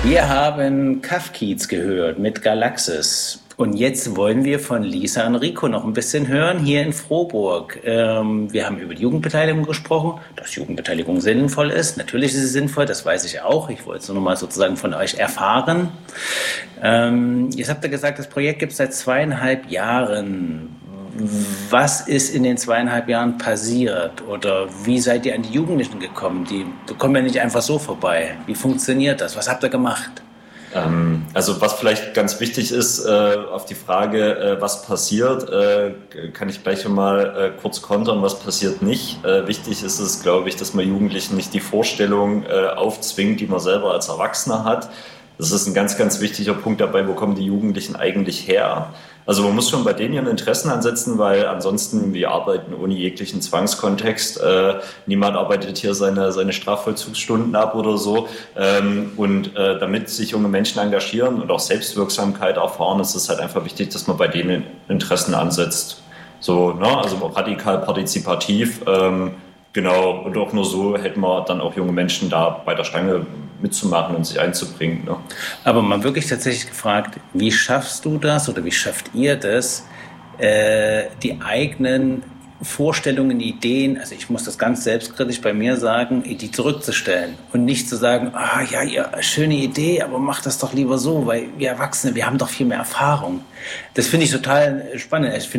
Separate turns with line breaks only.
Wir haben Kafkiez gehört mit Galaxis. Und jetzt wollen wir von Lisa und Rico noch ein bisschen hören, hier in Frohburg. Wir haben über die Jugendbeteiligung gesprochen, dass Jugendbeteiligung sinnvoll ist. Natürlich ist sie sinnvoll, das weiß ich auch. Ich wollte es nur noch mal sozusagen von euch erfahren. Jetzt habt ihr gesagt, das Projekt gibt es seit 2,5 Jahren. Was ist in den 2,5 Jahren passiert? Oder wie seid ihr an die Jugendlichen gekommen? Die kommen ja nicht einfach so vorbei. Wie funktioniert das? Was habt ihr gemacht?
Also was vielleicht ganz wichtig ist, auf die Frage, was passiert, kann ich gleich mal kurz kontern, was passiert nicht. Wichtig ist es, glaube ich, dass man Jugendlichen nicht die Vorstellung aufzwingt, die man selber als Erwachsener hat. Das ist ein ganz, ganz wichtiger Punkt dabei, wo kommen die Jugendlichen eigentlich her? Also man muss schon bei denen ihren Interessen ansetzen, weil ansonsten wir arbeiten ohne jeglichen Zwangskontext. Niemand arbeitet hier seine Strafvollzugsstunden ab oder so. Damit sich junge Menschen engagieren und auch Selbstwirksamkeit erfahren, ist es halt einfach wichtig, dass man bei denen Interessen ansetzt. So, ne? Also radikal partizipativ. Genau, und auch nur so hätten wir dann auch junge Menschen da bei der Stange mitzumachen und sich einzubringen. Ne?
Aber mal wirklich tatsächlich gefragt, wie schaffst du das oder wie schafft ihr das, die eigenen Vorstellungen, Ideen, also ich muss das ganz selbstkritisch bei mir sagen, die zurückzustellen und nicht zu sagen, ja, schöne Idee, aber mach das doch lieber so, weil wir Erwachsene, wir haben doch viel mehr Erfahrung. Das finde ich total spannend.